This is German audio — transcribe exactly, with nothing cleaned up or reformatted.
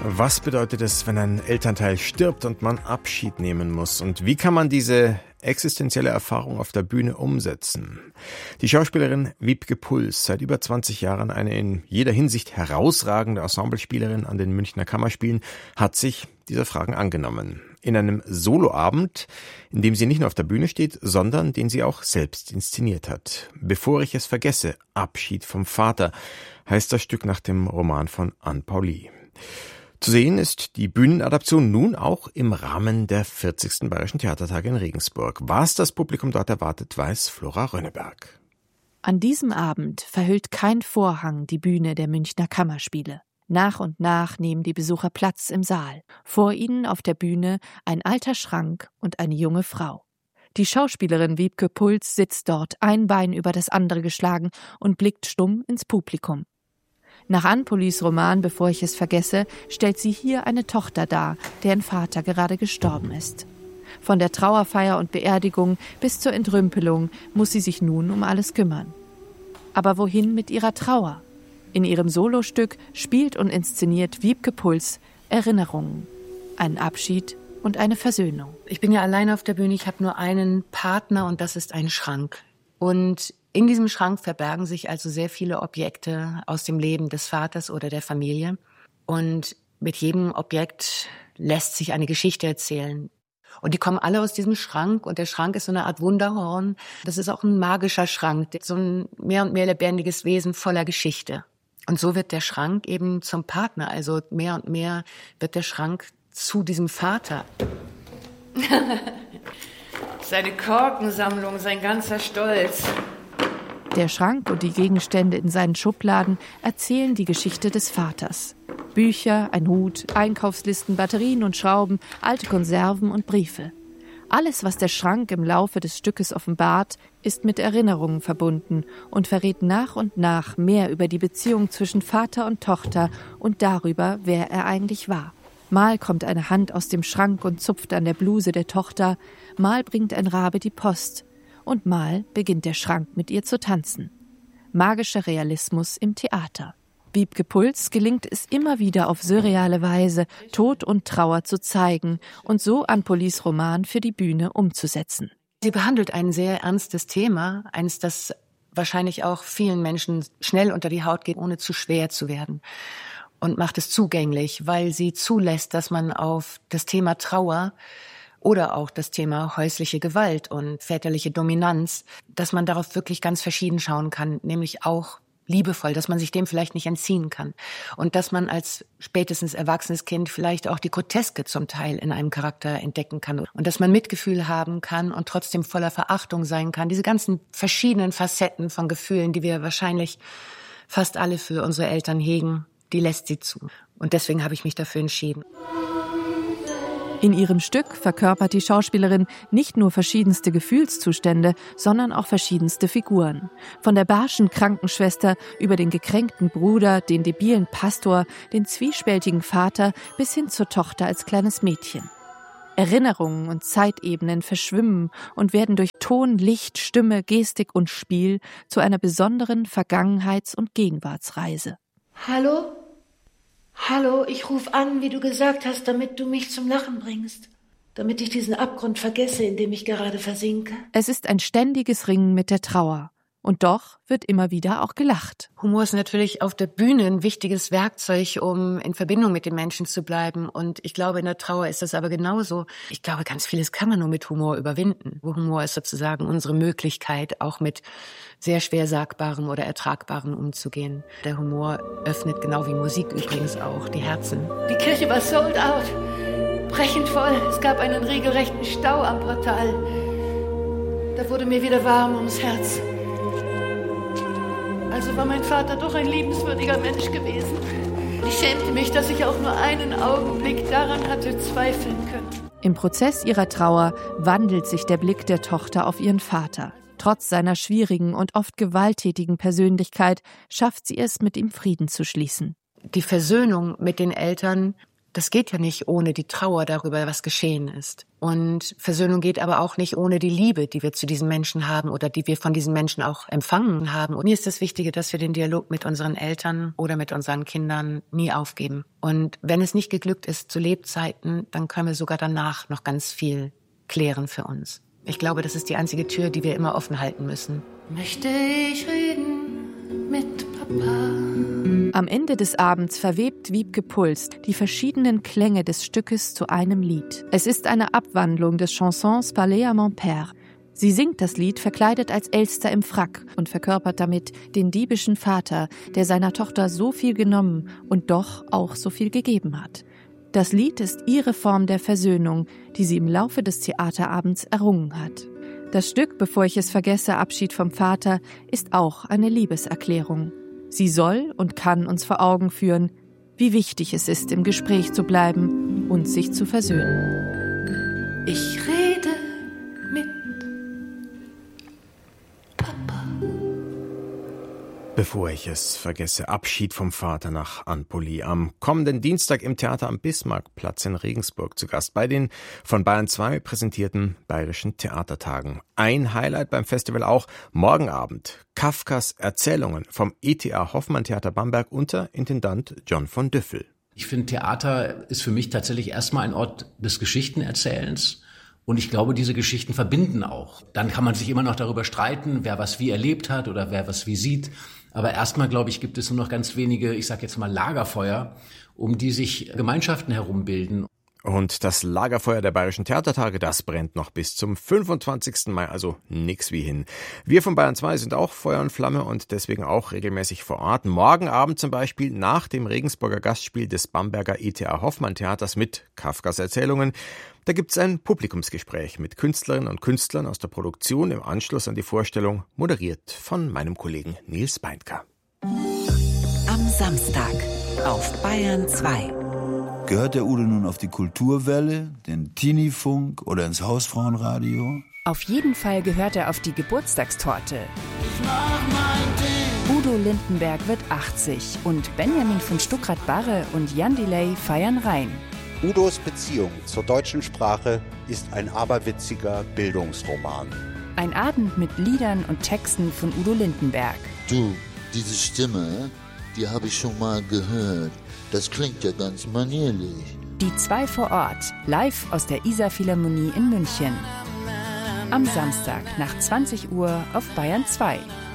Was bedeutet es, wenn ein Elternteil stirbt und man Abschied nehmen muss? Und wie kann man diese existenzielle Erfahrung auf der Bühne umsetzen? Die Schauspielerin Wiebke Puls, seit über zwanzig Jahren eine in jeder Hinsicht herausragende Ensemblespielerin an den Münchner Kammerspielen, hat sich dieser Fragen angenommen. In einem Soloabend, in dem sie nicht nur auf der Bühne steht, sondern den sie auch selbst inszeniert hat. Bevor ich es vergesse, Abschied vom Vater, heißt das Stück nach dem Roman von Anne Pauli. Zu sehen ist die Bühnenadaption nun auch im Rahmen der vierzigsten Bayerischen Theatertage in Regensburg. Was das Publikum dort erwartet, weiß Flora Rönneberg. An diesem Abend verhüllt kein Vorhang die Bühne der Münchner Kammerspiele. Nach und nach nehmen die Besucher Platz im Saal. Vor ihnen auf der Bühne ein alter Schrank und eine junge Frau. Die Schauspielerin Wiebke Puls sitzt dort, ein Bein über das andere geschlagen und blickt stumm ins Publikum. Nach Anne Paulis Roman Bevor ich es vergesse, stellt sie hier eine Tochter dar, deren Vater gerade gestorben ist. Von der Trauerfeier und Beerdigung bis zur Entrümpelung muss sie sich nun um alles kümmern. Aber wohin mit ihrer Trauer? In ihrem Solostück spielt und inszeniert Wiebke Puls Erinnerungen, einen Abschied und eine Versöhnung. Ich bin ja allein auf der Bühne, ich habe nur einen Partner und das ist ein Schrank. Und in diesem Schrank verbergen sich also sehr viele Objekte aus dem Leben des Vaters oder der Familie. Und mit jedem Objekt lässt sich eine Geschichte erzählen. Und die kommen alle aus diesem Schrank. Und der Schrank ist so eine Art Wunderhorn. Das ist auch ein magischer Schrank, so ein mehr und mehr lebendiges Wesen voller Geschichte. Und so wird der Schrank eben zum Partner. Also mehr und mehr wird der Schrank zu diesem Vater. Seine Korkensammlung, sein ganzer Stolz. Der Schrank und die Gegenstände in seinen Schubladen erzählen die Geschichte des Vaters. Bücher, ein Hut, Einkaufslisten, Batterien und Schrauben, alte Konserven und Briefe. Alles, was der Schrank im Laufe des Stückes offenbart, ist mit Erinnerungen verbunden und verrät nach und nach mehr über die Beziehung zwischen Vater und Tochter und darüber, wer er eigentlich war. Mal kommt eine Hand aus dem Schrank und zupft an der Bluse der Tochter, mal bringt ein Rabe die Post und mal beginnt der Schrank mit ihr zu tanzen. Magischer Realismus im Theater. Wiebke Puls gelingt es immer wieder auf surreale Weise, Tod und Trauer zu zeigen und so Anne Paulis Roman für die Bühne umzusetzen. Sie behandelt ein sehr ernstes Thema, eines, das wahrscheinlich auch vielen Menschen schnell unter die Haut geht, ohne zu schwer zu werden. Und macht es zugänglich, weil sie zulässt, dass man auf das Thema Trauer oder auch das Thema häusliche Gewalt und väterliche Dominanz, dass man darauf wirklich ganz verschieden schauen kann, nämlich auch liebevoll, dass man sich dem vielleicht nicht entziehen kann. Und dass man als spätestens erwachsenes Kind vielleicht auch die Groteske zum Teil in einem Charakter entdecken kann. Und dass man Mitgefühl haben kann und trotzdem voller Verachtung sein kann. Diese ganzen verschiedenen Facetten von Gefühlen, die wir wahrscheinlich fast alle für unsere Eltern hegen, die lässt sie zu. Und deswegen habe ich mich dafür entschieden. In ihrem Stück verkörpert die Schauspielerin nicht nur verschiedenste Gefühlszustände, sondern auch verschiedenste Figuren. Von der barschen Krankenschwester über den gekränkten Bruder, den debilen Pastor, den zwiespältigen Vater bis hin zur Tochter als kleines Mädchen. Erinnerungen und Zeitebenen verschwimmen und werden durch Ton, Licht, Stimme, Gestik und Spiel zu einer besonderen Vergangenheits- und Gegenwartsreise. Hallo? Hallo, ich rufe an, wie du gesagt hast, damit du mich zum Lachen bringst. Damit ich diesen Abgrund vergesse, in dem ich gerade versinke. Es ist ein ständiges Ringen mit der Trauer. Und doch wird immer wieder auch gelacht. Humor ist natürlich auf der Bühne ein wichtiges Werkzeug, um in Verbindung mit den Menschen zu bleiben. Und ich glaube, in der Trauer ist das aber genauso. Ich glaube, ganz vieles kann man nur mit Humor überwinden. Humor ist sozusagen unsere Möglichkeit, auch mit sehr schwer Sagbarem oder Ertragbarem umzugehen. Der Humor öffnet, genau wie Musik übrigens auch, die Herzen. Die Kirche war sold out. Brechend voll. Es gab einen regelrechten Stau am Portal. Da wurde mir wieder warm ums Herz. Also war mein Vater doch ein liebenswürdiger Mensch gewesen. Ich schämte mich, dass ich auch nur einen Augenblick daran hatte zweifeln können. Im Prozess ihrer Trauer wandelt sich der Blick der Tochter auf ihren Vater. Trotz seiner schwierigen und oft gewalttätigen Persönlichkeit schafft sie es, mit ihm Frieden zu schließen. Die Versöhnung mit den Eltern, das geht ja nicht ohne die Trauer darüber, was geschehen ist. Und Versöhnung geht aber auch nicht ohne die Liebe, die wir zu diesen Menschen haben oder die wir von diesen Menschen auch empfangen haben. Und mir ist das Wichtige, dass wir den Dialog mit unseren Eltern oder mit unseren Kindern nie aufgeben. Und wenn es nicht geglückt ist zu Lebzeiten, dann können wir sogar danach noch ganz viel klären für uns. Ich glaube, das ist die einzige Tür, die wir immer offen halten müssen. Möchte ich reden mit Papa? Am Ende des Abends verwebt Wiebke Puls die verschiedenen Klänge des Stückes zu einem Lied. Es ist eine Abwandlung des Chansons Parler à mon père. Sie singt das Lied verkleidet als Elster im Frack und verkörpert damit den diebischen Vater, der seiner Tochter so viel genommen und doch auch so viel gegeben hat. Das Lied ist ihre Form der Versöhnung, die sie im Laufe des Theaterabends errungen hat. Das Stück Bevor ich es vergesse, Abschied vom Vater, ist auch eine Liebeserklärung. Sie soll und kann uns vor Augen führen, wie wichtig es ist, im Gespräch zu bleiben und sich zu versöhnen. Ich rede mit Papa. Bevor ich es vergesse, Abschied vom Vater nach Ann Poli. Am kommenden Dienstag im Theater am Bismarckplatz in Regensburg zu Gast bei den von Bayern zwei präsentierten Bayerischen Theatertagen. Ein Highlight beim Festival auch morgen Abend. Kafkas Erzählungen vom E T A Hoffmann Theater Bamberg unter Intendant John von Düffel. Ich finde, Theater ist für mich tatsächlich erstmal ein Ort des Geschichtenerzählens. Und ich glaube, diese Geschichten verbinden auch. Dann kann man sich immer noch darüber streiten, wer was wie erlebt hat oder wer was wie sieht. Aber erstmal, glaube ich, gibt es nur noch ganz wenige, ich sage jetzt mal Lagerfeuer, um die sich Gemeinschaften herumbilden. Und das Lagerfeuer der Bayerischen Theatertage, das brennt noch bis zum fünfundzwanzigsten Mai, also nix wie hin. Wir von Bayern zwei sind auch Feuer und Flamme und deswegen auch regelmäßig vor Ort. Morgen Abend zum Beispiel nach dem Regensburger Gastspiel des Bamberger E T A Hoffmann Theaters mit Kafkas Erzählungen. Da gibt's ein Publikumsgespräch mit Künstlerinnen und Künstlern aus der Produktion im Anschluss an die Vorstellung, moderiert von meinem Kollegen Nils Beindker. Am Samstag auf Bayern zwei. Gehört der Udo nun auf die Kulturwelle, den Teenie-Funk oder ins Hausfrauenradio? Auf jeden Fall gehört er auf die Geburtstagstorte. Udo Lindenberg wird achtzig und Benjamin von Stuckrad-Barre und Jan Delay feiern rein. Udos Beziehung zur deutschen Sprache ist ein aberwitziger Bildungsroman. Ein Abend mit Liedern und Texten von Udo Lindenberg. Du, diese Stimme, die habe ich schon mal gehört. Das klingt ja ganz manierlich. Die zwei vor Ort, live aus der Isar-Philharmonie in München. Am Samstag nach zwanzig Uhr auf Bayern zwei.